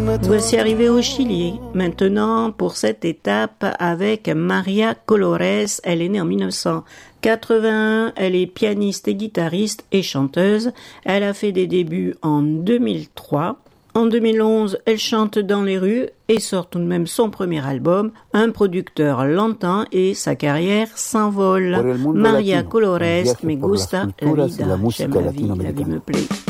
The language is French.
Voici arrivé au Chili. Maintenant, pour cette étape, avec Maria Colores. Elle est née en 1981. Elle est pianiste et guitariste et chanteuse. Elle a fait des débuts en 2003. En 2011, elle chante dans les rues et sort tout de même son premier album. Un producteur l'entend et sa carrière s'envole. Maria Colores, me gusta la vida. J'aime la vie me plaît.